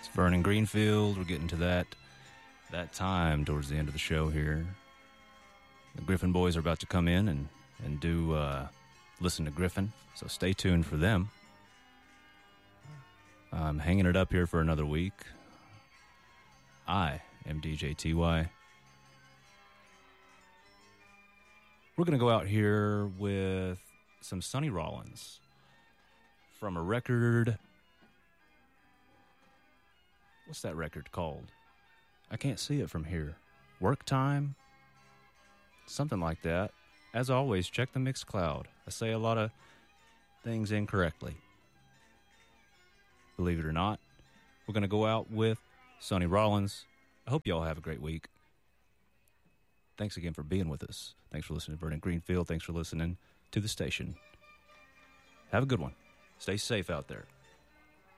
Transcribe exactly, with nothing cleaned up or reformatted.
Vernon Greenfield. We're getting to that that time towards the end of the show here. The Griffin boys are about to come in and, and do uh, Listen to Griffin, so stay tuned for them. I'm hanging it up here for another week. I am D J T Y. We're going to go out here with some Sonny Rollins from a record. What's that record called? I can't see it from here. Work Time? Something like that. As always, check the Mixcloud. I say a lot of things incorrectly. Believe it or not, we're going to go out with Sonny Rollins. I hope you all have a great week. Thanks again for being with us. Thanks for listening to Vernon Greenfield. Thanks for listening to the station. Have a good one. Stay safe out there.